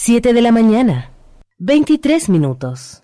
7 de la mañana, 23 minutos.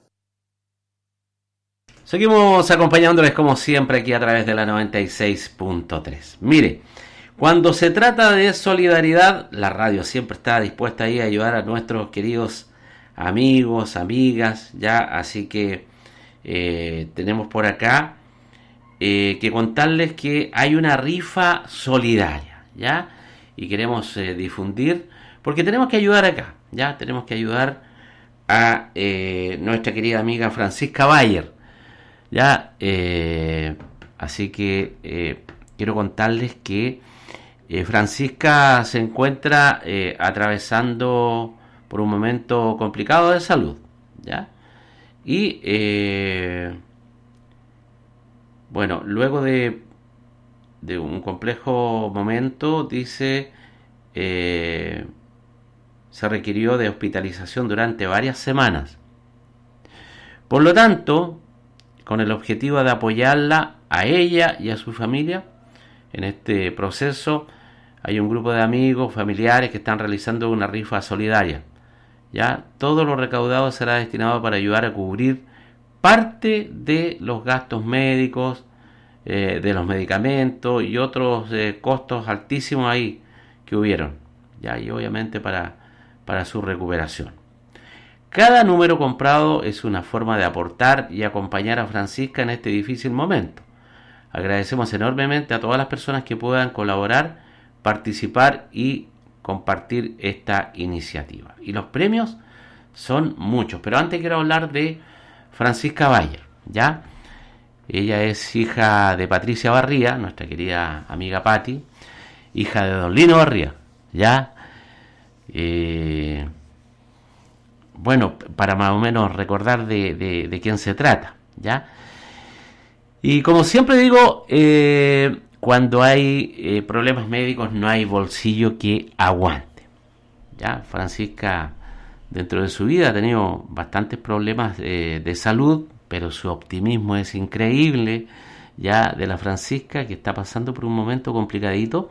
Seguimos acompañándoles como siempre aquí a través de la 96.3. Mire, cuando se trata de solidaridad, la radio siempre está dispuesta ahí a ayudar a nuestros queridos amigos, amigas, ya, así que tenemos por acá que contarles que hay una rifa solidaria, ya, y queremos difundir, porque tenemos que ayudar acá, ya, tenemos que ayudar a nuestra querida amiga Francisca Bayer, ya, así que quiero contarles que Francisca se encuentra atravesando por un momento complicado de salud, ya, y bueno, luego de un complejo momento, dice, se requirió de hospitalización durante varias semanas. Por lo tanto, con el objetivo de apoyarla a ella y a su familia en este proceso, hay un grupo de amigos, familiares que están realizando una rifa solidaria. Ya todo lo recaudado será destinado para ayudar a cubrir parte de los gastos médicos, de los medicamentos y otros costos altísimos ahí que hubieron, ya, y obviamente para su recuperación. Cada número comprado es una forma de aportar y acompañar a Francisca en este difícil momento. Agradecemos enormemente a todas las personas que puedan colaborar, participar y compartir esta iniciativa. Y los premios son muchos, pero antes quiero hablar de Francisca Bayer, ¿ya? Ella es hija de Patricia Barría, nuestra querida amiga Patti, hija de don Lino Barría, ¿ya? Bueno, para más o menos recordar de quién se trata, ¿ya? Y como siempre digo, cuando hay problemas médicos no hay bolsillo que aguante, ¿ya? Francisca, dentro de su vida, ha tenido bastantes problemas de salud, pero su optimismo es increíble, ya, de la Francisca, que está pasando por un momento complicadito,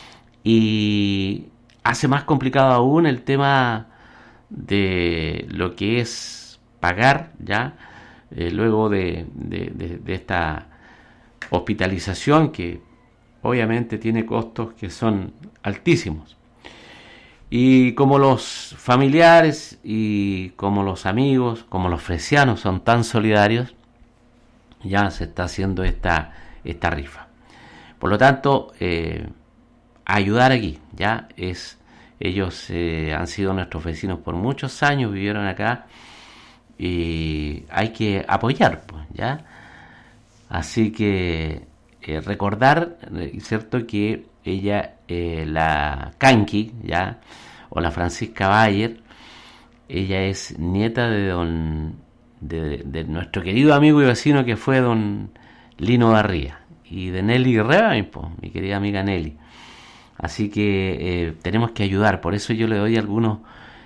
y hace más complicado aún el tema de lo que es pagar, ya, luego de esta hospitalización, que obviamente tiene costos que son altísimos. Y como los familiares y como los amigos, como los fresianos son tan solidarios, ya se está haciendo esta rifa. Por lo tanto, ayudar aquí, ya es, ellos han sido nuestros vecinos por muchos años, vivieron acá y hay que apoyar, pues, ya. Así que recordar, cierto, que ella, la Kanki, ya, o la Francisca Bayer, ella es nieta de nuestro querido amigo y vecino que fue don Lino Barría, y de Nelly Guerrero, mi querida amiga Nelly. Así que tenemos que ayudar, por eso yo le doy algunos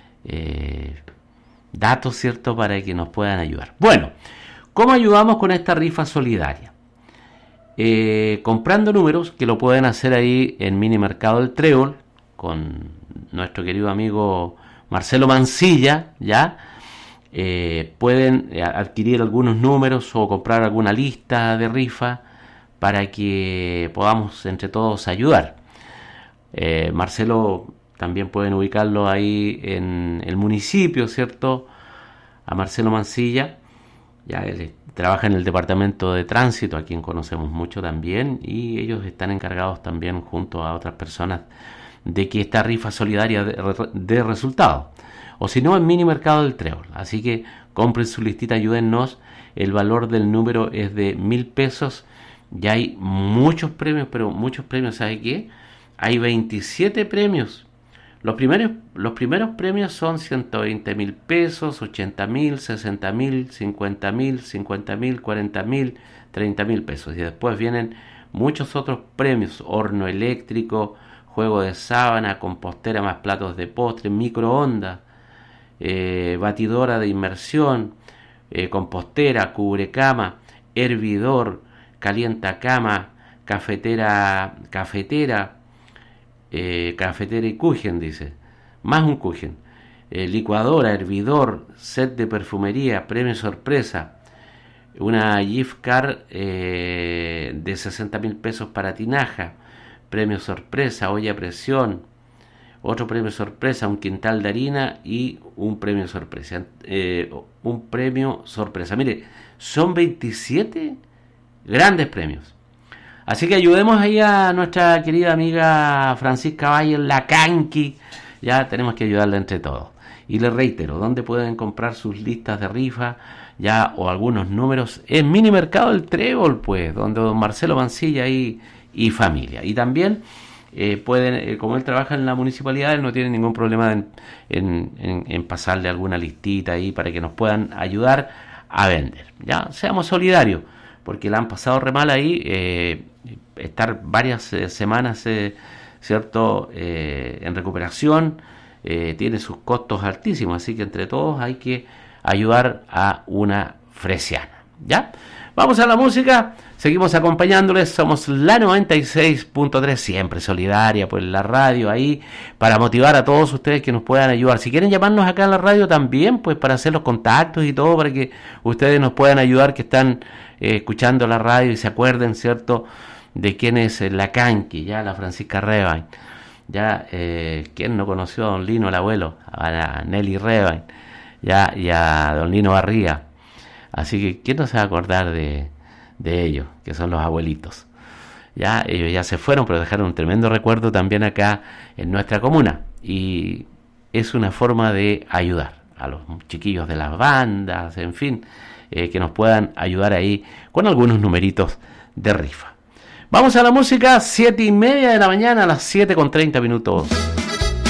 datos, cierto, para que nos puedan ayudar. Bueno, ¿cómo ayudamos con esta rifa solidaria? Comprando números, que lo pueden hacer ahí en Mini Mercado del Trébol con nuestro querido amigo Marcelo Mancilla, ya. Pueden adquirir algunos números o comprar alguna lista de rifa para que podamos entre todos ayudar. Marcelo también pueden ubicarlo ahí en el municipio, ¿cierto? A Marcelo Mancilla, ya, él trabaja en el departamento de tránsito, a quien conocemos mucho también, y ellos están encargados también, junto a otras personas, de que esta rifa solidaria dé resultados. O si no, en Mini Mercado del Trébol. Así que compren su listita, ayúdennos. El valor del número es de 1.000 pesos. Ya hay muchos premios, pero muchos premios, ¿sabe qué? Hay 27 premios. Los primeros premios son 120.000 pesos, 80.000, 60.000, 50.000, 50.000, 40.000, 30.000 pesos. Y después vienen muchos otros premios: horno eléctrico, juego de sábana, compostera más platos de postre, microondas, batidora de inmersión, compostera, cubrecama, hervidor, calientacama, cafetera y kuchen, dice, más un kuchen, licuadora, hervidor, set de perfumería, premio sorpresa, una gift card de 60.000 pesos para tinaja, premio sorpresa, olla a presión, otro premio sorpresa, un quintal de harina y un premio sorpresa. Mire, son 27 grandes premios. Así que ayudemos ahí a nuestra querida amiga Francisca Valle, la Canqui. Ya tenemos que ayudarla entre todos. Y les reitero, ¿dónde pueden comprar sus listas de rifa? Ya, o algunos números, en Mini Mercado El Trébol, pues, donde don Marcelo Mancilla y familia. Y también pueden, como él trabaja en la municipalidad, él no tiene ningún problema en pasarle alguna listita ahí para que nos puedan ayudar a vender. Ya, seamos solidarios, porque la han pasado re mal ahí, estar varias semanas, ¿cierto?, en recuperación, tiene sus costos altísimos, así que entre todos hay que ayudar a una fresiana. ¿Ya? Vamos a la música, seguimos acompañándoles, somos la 96.3, siempre solidaria, pues la radio ahí, para motivar a todos ustedes que nos puedan ayudar. Si quieren llamarnos acá en la radio también, pues para hacer los contactos y todo, para que ustedes nos puedan ayudar, que están escuchando la radio y se acuerden, ¿cierto?, de quién es la Canqui, ya la Francisca Rebain. Ya, ¿quién no conoció a don Lino, el abuelo? A Nelly Rebain, ya, y a don Lino Barría. Así que, ¿quién no se va a acordar de ellos, que son los abuelitos? Ya, ellos ya se fueron, pero dejaron un tremendo recuerdo también acá en nuestra comuna. Y es una forma de ayudar a los chiquillos de las bandas, en fin, que nos puedan ayudar ahí con algunos numeritos de rifa. Vamos a la música, 7:30 de la mañana, a las 7:30.